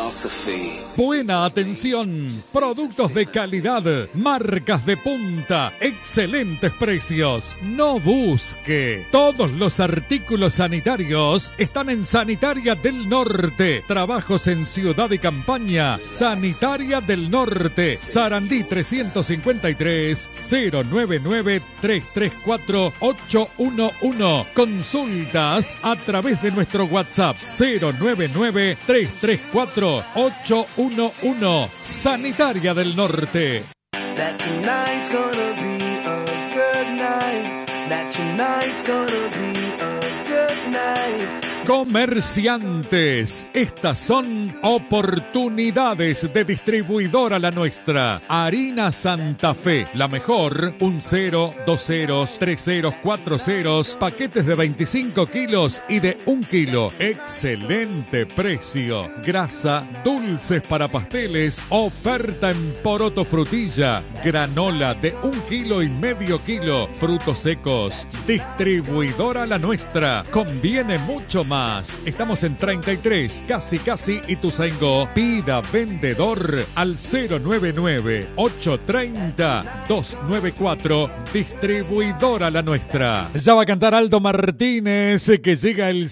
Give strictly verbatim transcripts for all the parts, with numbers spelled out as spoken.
philosophy. Buena atención, productos de calidad, marcas de punta, excelentes precios. No busque. Todos los artículos sanitarios están en Sanitaria del Norte. Trabajos en ciudad y campaña. Sanitaria del Norte. Sarandí trescientos cincuenta y tres, cero nueve nueve, tres tres cuatro, ocho uno uno. Consultas a través de nuestro WhatsApp cero nueve nueve, tres tres cuatro, ocho uno uno. Sanitaria del Norte. That tonight's gonna be a good night. That tonight's gonna be a good night. Comerciantes, estas son oportunidades de distribuidora La Nuestra. Harina Santa Fe, la mejor, un cero, dos ceros, tres ceros, cuatro ceros, paquetes de veinticinco kilos y de un kilo. Excelente precio. Grasa, dulces para pasteles, oferta en poroto frutilla, granola de un kilo y medio kilo, frutos secos. Distribuidora La Nuestra, conviene mucho más. Estamos en treinta y tres, casi casi Ituzaingó. Pida vendedor al cero nueve nueve, ocho tres cero, dos nueve cuatro. Distribuidora La Nuestra. Ya va a cantar Aldo Martínez, que llega el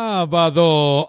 sábado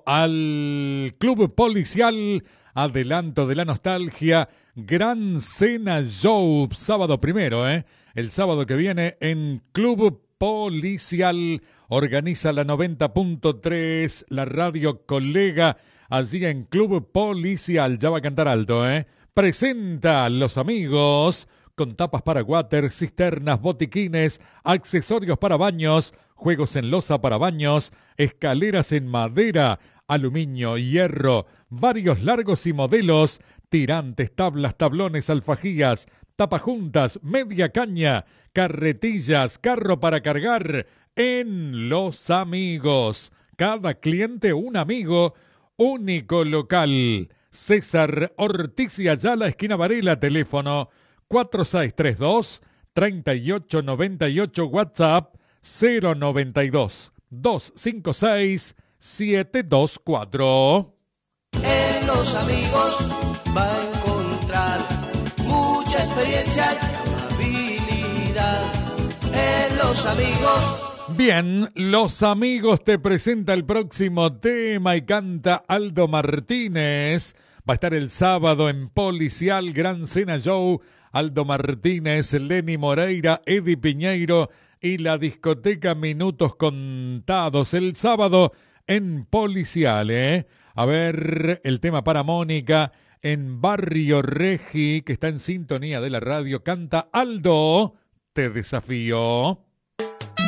al Club Policial. Adelanto de la nostalgia. Gran Cena Show. Sábado primero, ¿eh? El sábado que viene en Club Policial. Organiza la noventa punto tres, la radio colega, allí en Club Policial. Ya va a cantar alto, ¿eh? Presenta a Los Amigos, con tapas para water, cisternas, botiquines, accesorios para baños, juegos en loza para baños, escaleras en madera, aluminio, hierro, varios largos y modelos, tirantes, tablas, tablones, alfajías, tapajuntas, media caña, carretillas, carro para cargar. En Los Amigos, cada cliente un amigo, único local. César Ortiz y Ayala, esquina Varela, teléfono cuatro seis tres dos, tres ocho nueve ocho, WhatsApp cero nueve dos, dos cinco seis, siete dos cuatro. En Los Amigos va a encontrar mucha experiencia y habilidad. En Los Amigos. Bien, Los Amigos te presenta el próximo tema y canta Aldo Martínez. Va a estar el sábado en Policial, Gran Cena Show. Aldo Martínez, Lenny Moreira, Eddie Piñeiro y la discoteca Minutos Contados. El sábado en Policial, ¿eh? A ver, el tema para Mónica en Barrio Regi, que está en sintonía de la radio. Canta Aldo, te desafío.